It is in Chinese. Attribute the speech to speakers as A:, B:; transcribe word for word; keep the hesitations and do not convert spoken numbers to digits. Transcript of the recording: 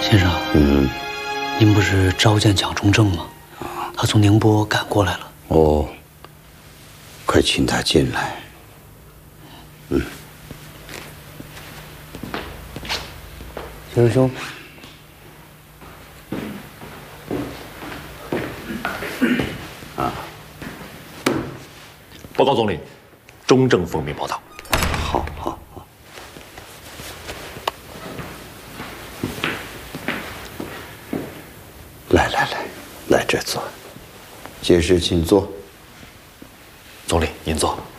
A: 先生，嗯，您不是召见蒋中正吗？他从宁波赶过来了。
B: 哦，快请他进来。嗯，
A: 先生兄。
B: 啊，
C: 报告总理，中正奉命报道。
B: 好，好，好。来来来，来这坐。解释，请坐。
C: 总理，您坐。